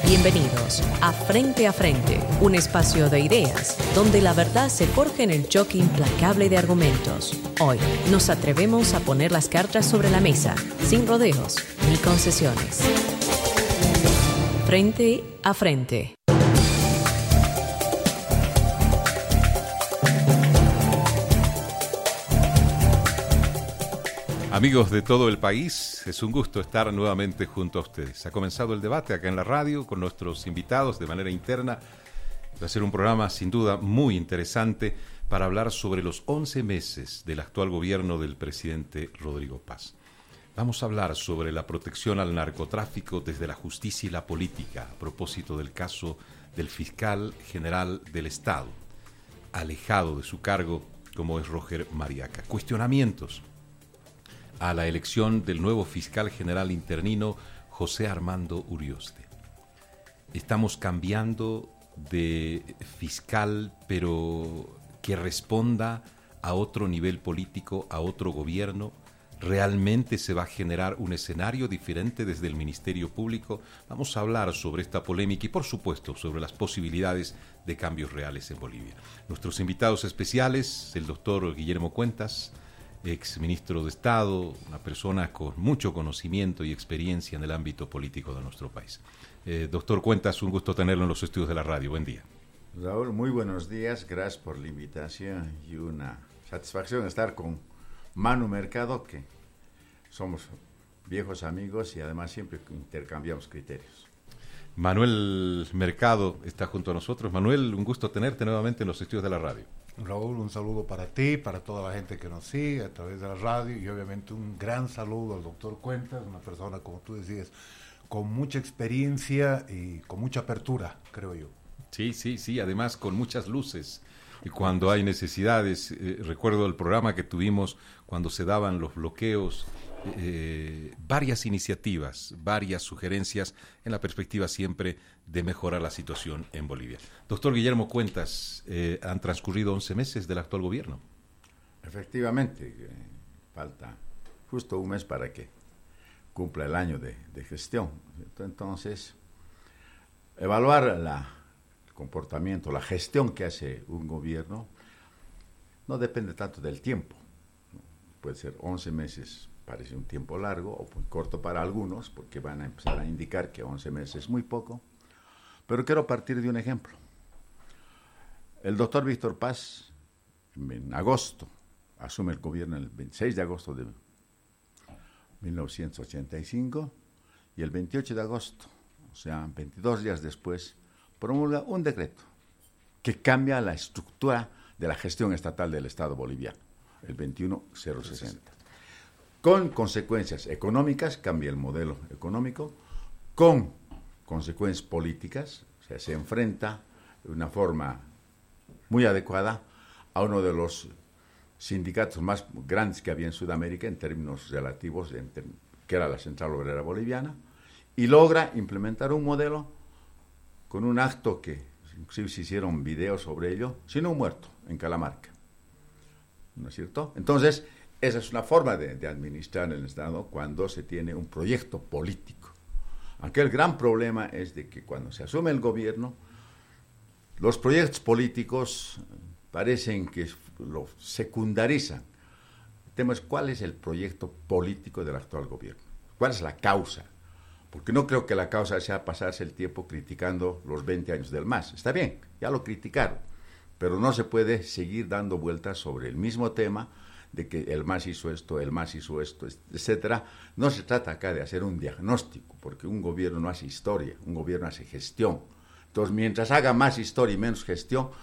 Bienvenidos a Frente, un espacio de ideas donde la verdad se forja en el choque implacable de argumentos. Hoy nos atrevemos a poner las cartas sobre la mesa, sin rodeos ni concesiones. Frente. Amigos de todo el país, es un gusto estar nuevamente junto a ustedes. Ha comenzado el debate acá en la radio con nuestros invitados de manera interna. Va a ser un programa sin duda muy interesante para hablar sobre los 11 meses del actual gobierno del presidente Rodrigo Paz. Vamos a hablar sobre la protección al narcotráfico desde la justicia y la política, a propósito del caso del fiscal general del Estado, alejado de su cargo como es Roger Mariaca. Cuestionamientos a la elección del nuevo fiscal general internino José Armando Urioste. Estamos cambiando de fiscal, pero que responda a otro nivel político, a otro gobierno. ¿Realmente se va a generar un escenario diferente desde el Ministerio Público? Vamos a hablar sobre esta polémica y, por supuesto, sobre las posibilidades de cambios reales en Bolivia. Nuestros invitados especiales, el doctor Guillermo Cuentas, ex ministro de Estado, una persona con mucho conocimiento y experiencia en el ámbito político de nuestro país. Doctor Cuentas, un gusto tenerlo en los estudios de la radio. Buen día. Raúl, muy buenos días. Gracias por la invitación y una satisfacción estar con Manu Mercado, que somos viejos amigos y además siempre intercambiamos criterios. Manuel Mercado está junto a nosotros. Manuel, un gusto tenerte nuevamente en los estudios de la radio. Raúl, un saludo para ti, para toda la gente que nos sigue a través de la radio y obviamente un gran saludo al doctor Cuentas, una persona, como tú decías, con mucha experiencia y con mucha apertura, creo yo. Sí, además con muchas luces. Y cuando hay necesidades, recuerdo el programa que tuvimos cuando se daban los bloqueos, varias iniciativas, varias sugerencias en la perspectiva siempre de mejorar la situación en Bolivia. Doctor Guillermo Cuentas, han transcurrido 11 meses del actual gobierno. Efectivamente, falta justo un mes para que cumpla el año de gestión. Entonces, evaluar el comportamiento, la gestión que hace un gobierno no depende tanto del tiempo. Puede ser 11 meses. Parece un tiempo largo o muy corto para algunos, porque van a empezar a indicar que 11 meses es muy poco. Pero quiero partir de un ejemplo. El doctor Víctor Paz, en agosto, asume el gobierno el 26 de agosto de 1985, y el 28 de agosto, o sea, 22 días después, promulga un decreto que cambia la estructura de la gestión estatal del Estado boliviano, el 21060. Con consecuencias económicas, cambia el modelo económico, con consecuencias políticas, o sea, se enfrenta de una forma muy adecuada a uno de los sindicatos más grandes que había en Sudamérica en términos relativos, que era la Central Obrera Boliviana, y logra implementar un modelo con un acto que inclusive se hicieron videos sobre ello, sin un muerto en Calamarca. ¿No es cierto? Entonces, esa es una forma de administrar el Estado cuando se tiene un proyecto político. Aunque el gran problema es de que cuando se asume el gobierno, los proyectos políticos parecen que lo secundarizan. El tema es cuál es el proyecto político del actual gobierno, cuál es la causa. Porque no creo que la causa sea pasarse el tiempo criticando los 20 años del MAS. Está bien, ya lo criticaron, pero no se puede seguir dando vueltas sobre el mismo tema de que el MAS hizo esto, etcétera. No se trata acá de hacer un diagnóstico, porque un gobierno no hace historia, un gobierno hace gestión. Entonces, mientras haga más historia y menos gestión,